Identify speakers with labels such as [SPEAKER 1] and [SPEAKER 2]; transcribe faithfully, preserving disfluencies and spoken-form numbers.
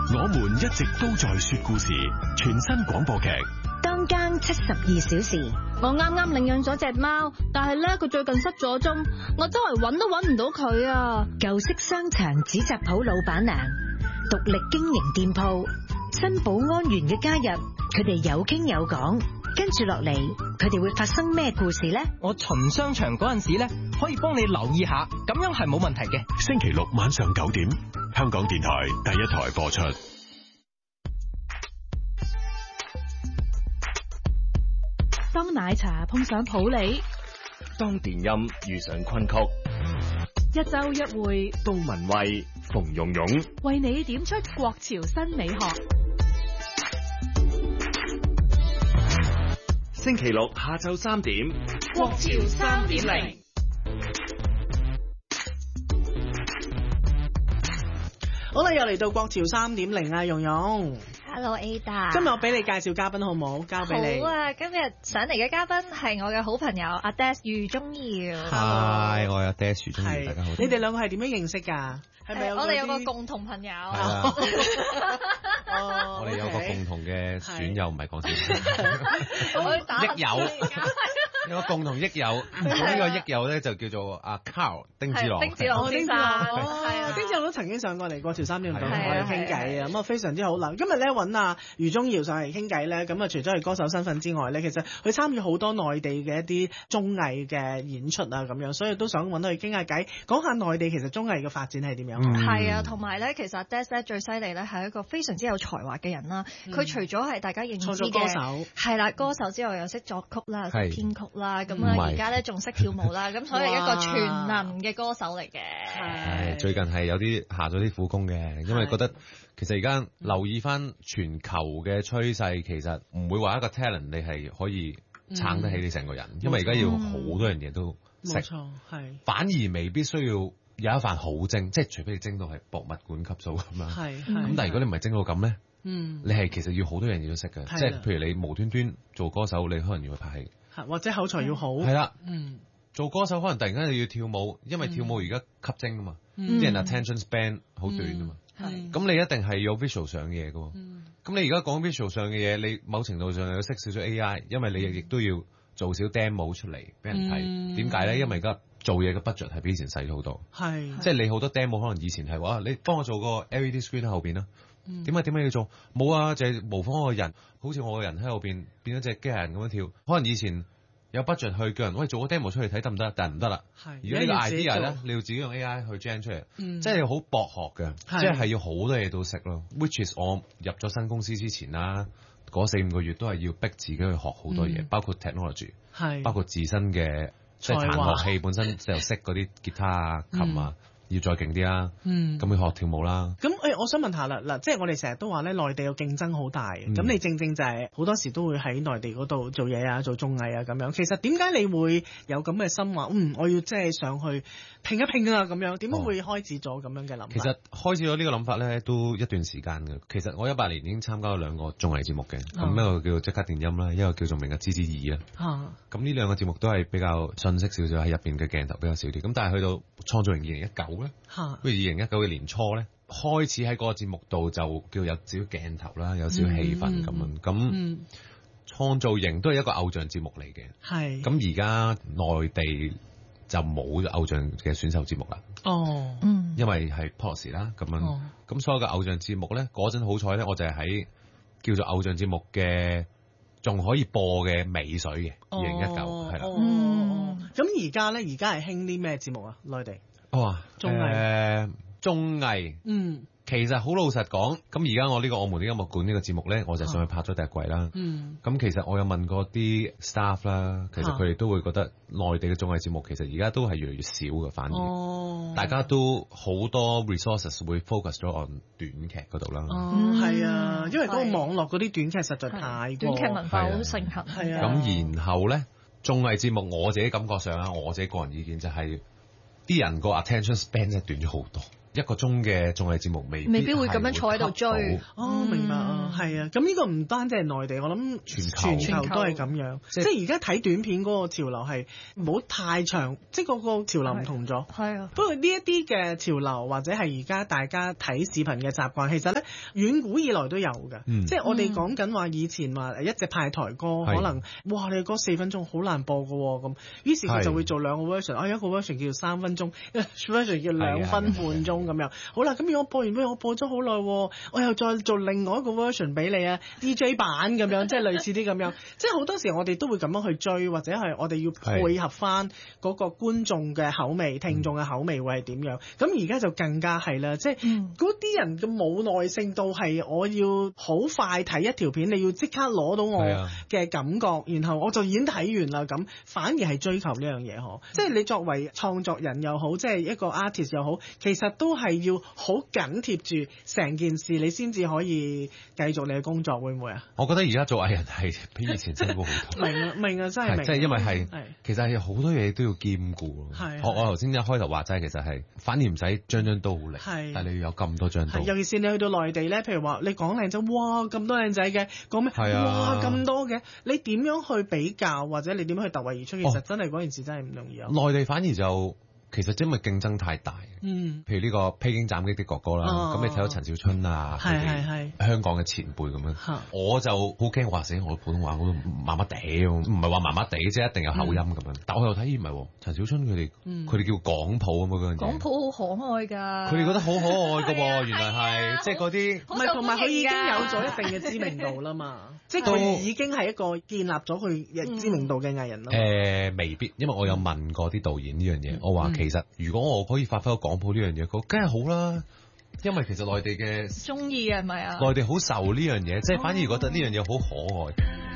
[SPEAKER 1] 我們一直都在說故事，全新廣播劇。
[SPEAKER 2] 當更七十二小時。
[SPEAKER 3] 我啱啱領養咗隻貓，但係咧佢最近失咗蹤，我周圍揾都揾唔到佢啊！
[SPEAKER 2] 舊式商場紙紮鋪老闆娘，獨立經營店鋪，新保安員嘅加入，佢哋有傾有講。跟住落嚟，佢哋會發生咩故事呢？
[SPEAKER 4] 我巡商場嗰陣時咧，可以幫你留意下，咁樣係冇問題嘅。
[SPEAKER 1] 星期六晚上九點，香港電台第一台播出。
[SPEAKER 5] 當奶茶碰上普洱，
[SPEAKER 6] 當電音遇上昆曲，
[SPEAKER 5] 一周一會，
[SPEAKER 6] 杜文蔚、馮蓉蓉
[SPEAKER 5] 為你點出國潮新美學。
[SPEAKER 6] 星期六下晝三點，
[SPEAKER 5] 國潮三點零。
[SPEAKER 7] 好啦，又嚟到國潮三點零啊，蓉蓉。
[SPEAKER 8] Hello Ada，
[SPEAKER 7] 今日我俾你介紹嘉賓好唔好？交俾你。
[SPEAKER 8] 好啊，今日上嚟嘅嘉賓係我嘅好朋友阿 Des 余宗堯。
[SPEAKER 9] 係，我係阿 Des 余宗堯，大家好。
[SPEAKER 7] 你哋兩個係點樣認識㗎？係咪有
[SPEAKER 8] 我哋有個共同朋友。
[SPEAKER 9] 係啦。我哋有個共同嘅損友，唔係講笑。益友。有個共同益友，咁呢個益友咧就叫做阿 Carl 丁子朗。
[SPEAKER 8] 丁子朗先生，
[SPEAKER 7] 係啊，丁子朗都曾經上過嚟國潮三點零同我哋傾偈啊，咁啊非常之好啦。今日咧揾阿余宗堯上嚟傾偈咧，咁啊除咗係歌手身份之外咧，其實佢參與好多內地嘅一啲綜藝嘅演出啊，咁樣，所以都想揾佢傾下偈，講下內地其實綜藝嘅發展係點樣。
[SPEAKER 8] 係啊，同埋咧，其實 Des 咧最犀利咧係一個非常之有才華嘅人啦。佢除咗係大家認知嘅
[SPEAKER 7] 歌手，
[SPEAKER 8] 係啦歌手之外，又識作曲啦，識編曲啦，咁啊而家咧仲識跳舞啦，咁所以一個全能嘅歌手嚟嘅。
[SPEAKER 9] 係最近係有啲下咗啲苦功嘅，因為覺得其實而家留意翻全球嘅趨勢，其實唔會話一個 talent 你係可以撐得起你成個人，嗯、因為而家要好多樣嘢都識，冇錯，係反而未必需要有一飯好精，即係除非你精到係博物館級數咁樣，係咁，但係如果你唔係精到咁咧，嗯，你係其實要好多樣嘢都識嘅，即係譬如你無端端做歌手，你可能要去拍戲。或者口才要好，係啦，嗯，做歌手可能突然間你要跳舞，因為跳舞而家吸睛啊嘛，啲、嗯、人 attention span 好短啊嘛，係、嗯，咁你一定係有 visual 上嘅嘢噶，咁、嗯、你而家講 visual 上嘅嘢，你某程度上又識少少 A I， 因為你亦亦都要做少 demo 出嚟俾人睇，點解咧？因為而家做嘢嘅 budget 係比以前細咗好多，係，即係你好多 demo 可能以前係話，你幫我做個 L E D screen 喺後邊啦。點解點解要做？冇啊，就係、是、模仿我個人，好似我個人喺後邊變咗隻機械人咁樣跳。可能以前有 budget 去叫人喂做個 demo 出嚟睇得唔得？但係唔得啦。係。而家呢個 idea 咧，你要自己用 A I 去 gen 出嚟，嗯、即係好博學嘅，即係係要好多嘢都識咯。Which is 我入咗新公司之前啦，嗰四五個月都係要逼自己去學好多嘢，嗯、包括 technology， 包括自身嘅即係彈樂器本身就識嗰啲吉他啊、琴啊。嗯要再勁啲啦，嗯，咁要學跳舞啦。咁誒、欸，我想問下啦，嗱，即係我哋成日都話咧，內地嘅競爭好大，咁、嗯、你正正就係好多時都會喺內地嗰度做嘢啊，做綜藝啊咁樣。其實點解你會有咁嘅心話，嗯，我要即係上去拼一拼啊咁樣？點解會開始咗咁樣嘅諗法？其實開始咗呢個諗法咧，都一段時間嘅。其實我一八年已經參加咗兩個綜藝節目嘅，咁、啊、一個叫做即刻電音啦，一個叫做明日之子二啦。啊，咁呢兩個節目都係比較信息少少，喺入邊嘅鏡頭比較少啲。咁但係去到創造營二零一九咧。嚇！不如二零一九嘅年初咧，開始喺嗰個節目度就叫有少少鏡頭啦，有少少氣氛咁樣。咁、嗯、創造營都係一個偶像節目嚟嘅。係。咁而家內地就冇偶像嘅選秀節目啦。哦。嗯。因為係 pose 啦咁樣。哦。咁所有嘅偶像節目咧，嗰陣好彩咧，我就係喺叫做偶像節目嘅仲可以播嘅尾水嘅二零一九係啦。哦。咁而家咧，而家係興啲咩節目啊？內地？哇！綜藝誒綜藝，嗯，其實好老實講，咁而家我呢個我們的音樂館呢個節目咧，我就上去拍咗第一季啦。嗯，咁其實我有問過啲 staff 啦，其實佢哋都會覺得內地嘅綜藝節目其實而家都係越嚟越少嘅，反而，哦，大家都好多 resources 會 focus 咗 on 短劇嗰度啦。哦，係啊，因為嗰個網絡嗰啲短劇實在太多，短劇文化好盛行。係啊，咁然後咧綜藝節目我自己感覺上啊，我自己個人意見就係、是。啲人個 attention span 咧短咗好多， 一個鐘嘅綜藝節目未必
[SPEAKER 8] 未必會咁樣坐喺度追。
[SPEAKER 7] 哦，明白啊，係啊，咁呢個唔單止係內地，我諗全球都係咁樣。即係而家睇短片嗰個潮流係唔好太長，即係嗰個潮流唔同咗。
[SPEAKER 8] 係啊。
[SPEAKER 7] 不過呢一啲嘅潮流或者係而家大家睇視頻嘅習慣，其實咧遠古以來都有嘅。嗯、即係我哋講緊話以前話一隻派台歌，可能哇你歌四分鐘好難播㗎喎咁，於是佢就會做兩個 version，啊一個 version 叫做三分鐘，一個 version 叫兩分半鐘咁樣。好啦，咁如果播完畀我播咗好耐，我又再做另外一個 version 俾你啊 D J 版咁樣，即係類似啲咁樣。即係好多時我哋都會咁樣去追，或者係我哋要配合翻嗰個觀眾嘅口味、聽眾嘅口味會係點樣。咁而家就更加係啦，即係嗰啲人嘅冇耐性到係我要好快睇一條片，你要即刻攞到我嘅感覺，然後我就已經睇完啦。咁反而係追求呢樣嘢嗬，即係你作為創作人又好，即係一個 artist 又好，其實都係要好緊貼住成件事，你先至可以繼續你嘅工作，會唔會啊？
[SPEAKER 9] 我覺得而家做藝人係比以前辛苦好多。
[SPEAKER 7] 明啊，明啊，真係明。
[SPEAKER 9] 即係因為係，其實係好多嘢都要兼顧。係。我我頭先一開頭話齋，其實係反而唔使張張刀嚟，但係你要有咁多張刀。尤其是你去到內地咧，譬如話你講靚仔，哇咁多靚仔嘅，講咩？係啊。哇咁多嘅，你點樣去比較，或者你點樣去突圍而出？其實真係嗰件事真係唔容易啊。內地反而就。其實因為競爭太大，嗯，譬如呢個《披荊斬棘的哥哥》啦，咁你睇到陳小春啊，
[SPEAKER 7] 係係係
[SPEAKER 9] 香港嘅前輩咁樣，我就好驚話死我普通話我都麻麻地，唔係話麻麻地，即係一定有口音咁樣。但我又睇唔係，陳小春佢哋佢哋叫港普啊嘛嗰陣。
[SPEAKER 8] 港普好可愛㗎，
[SPEAKER 9] 佢哋覺得好可愛㗎喎，原來係即係嗰啲，
[SPEAKER 7] 唔係同埋佢已經有咗一定嘅知名度啦嘛，即係佢已經係一個建立咗佢知名度嘅藝人啦。
[SPEAKER 9] 誒未必，因為我有問過啲導演呢樣嘢，我話。其實，如果我可以發揮到港普呢樣嘢，佢梗係好啦。因為其實內地嘅
[SPEAKER 8] 中意係咪啊？
[SPEAKER 9] 內地好受呢樣嘢，即係反而覺得呢樣嘢好可愛。